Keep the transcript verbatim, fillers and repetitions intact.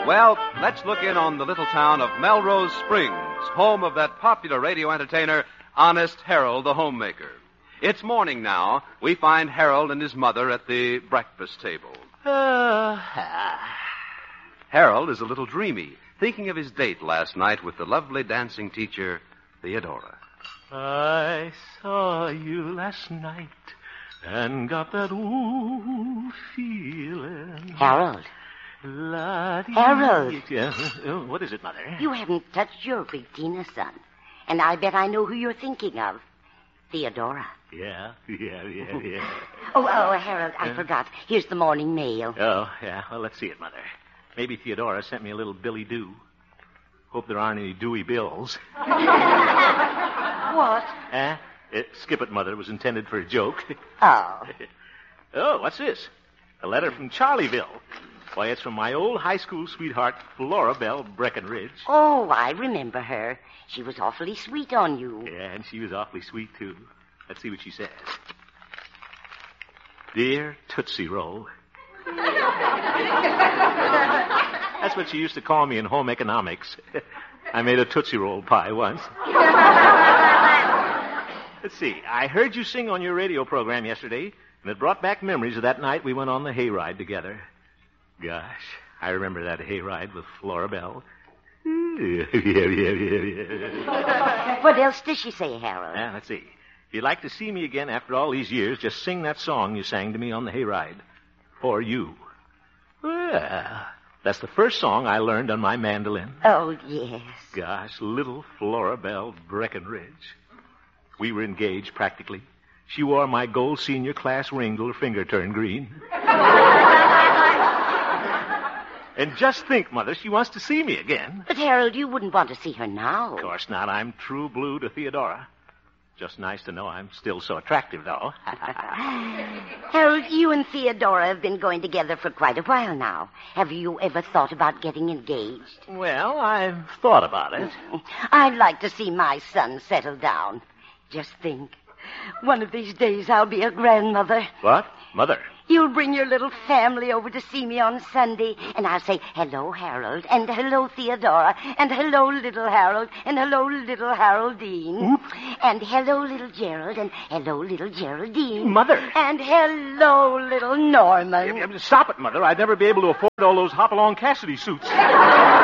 Well, let's look in on the little town of Melrose Springs, home of that popular radio entertainer, Honest Harold the Homemaker. It's morning now. We find Harold and his mother at the breakfast table. Uh, Harold is a little dreamy, thinking of his date last night with the lovely dancing teacher, Theodora. I saw you last night and got that ooh feeling. Harold. La-dee. Harold. Yeah. Uh, What is it, Mother? You haven't touched your big Tina, son. And I bet I know who you're thinking of. Theodora. Yeah, yeah, yeah, yeah. Oh, oh, Harold, I forgot. Here's the morning mail. Oh, yeah. Well, let's see it, Mother. Maybe Theodora sent me a little Billy Doo. Hope there aren't any Dewey bills. What? Eh? Uh, skip it, Mother. It was intended for a joke. Oh. Oh, what's this? A letter from Charlieville. Why, it's from my old high school sweetheart, Flora Bell Breckenridge. Oh, I remember her. She was awfully sweet on you. Yeah, and she was awfully sweet, too. Let's see what she says. Dear Tootsie Roll. That's what she used to call me in home economics. I made a Tootsie Roll pie once. Let's see. I heard you sing on your radio program yesterday, and it brought back memories of that night we went on the hayride together. Gosh, I remember that hayride with Flora Bell. Yeah, yeah, yeah, yeah. What else does she say, Harold? Yeah, let's see. If you'd like to see me again after all these years, just sing that song you sang to me on the hayride. For you. Well, that's the first song I learned on my mandolin. Oh, yes. Gosh, little Flora Bell Breckenridge. We were engaged, practically. She wore my gold senior class ring till her finger turned green. And just think, Mother, she wants to see me again. But, Harold, you wouldn't want to see her now. Of course not. I'm true blue to Theodora. Just nice to know I'm still so attractive, though. Harold, you and Theodora have been going together for quite a while now. Have you ever thought about getting engaged? Well, I've thought about it. I'd like to see my son settle down. Just think. One of these days I'll be a grandmother. What? Mother? You'll bring your little family over to see me on Sunday, and I'll say, hello, Harold, and hello, Theodora, and hello, little Harold, and hello, little Haroldine, Oops. and hello, little Gerald, and hello, little Geraldine. Mother. And hello, little Norman. Stop it, Mother. I'd never be able to afford all those Hopalong Cassidy suits.